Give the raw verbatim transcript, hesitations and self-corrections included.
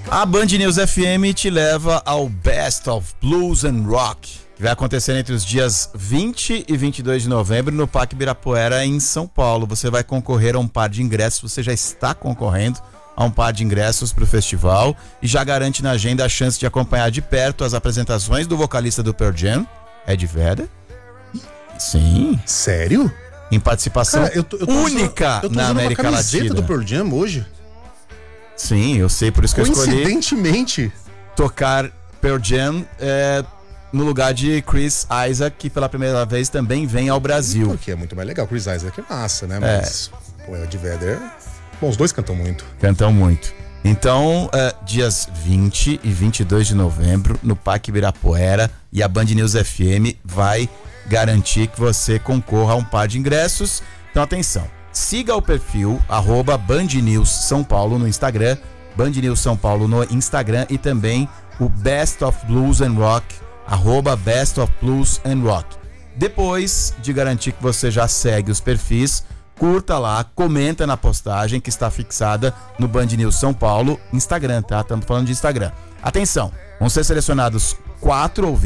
A Band News F M te leva ao Best of Blues and Rock, que vai acontecer entre os dias vinte e vinte e dois de novembro no Parque Ibirapuera, em São Paulo. Você vai concorrer a um par de ingressos, você já está concorrendo a um par de ingressos para o festival e já garante na agenda a chance de acompanhar de perto as apresentações do vocalista do Pearl Jam, Ed Vedder. Sim. Sério? Em participação Cara, eu tô, eu tô única usando, eu tô na América uma camiseta Latina. do Pearl Jam hoje. Sim, eu sei, por isso que eu escolhi Coincidentemente. tocar Pearl Jam é, no lugar de Chris Isaac, que pela primeira vez também vem ao Brasil. Porque é muito mais legal. Chris Isaac é massa, né? Mas é. o Ed Vedder... Bom, os dois cantam muito. Cantam muito. Então, uh, dias vinte e vinte e dois de novembro, no Parque Ibirapuera, e a Band News F M vai garantir que você concorra a um par de ingressos. Então, atenção. Siga o perfil arroba Band News São Paulo no Instagram, Band News São Paulo no Instagram e também o Best of Blues and Rock, arroba Best of Blues and Rock. Depois de garantir que você já segue os perfis, curta lá, comenta na postagem que está fixada no Band News São Paulo Instagram, tá? Estamos falando de Instagram. Atenção, vão ser selecionados quatro ouvintes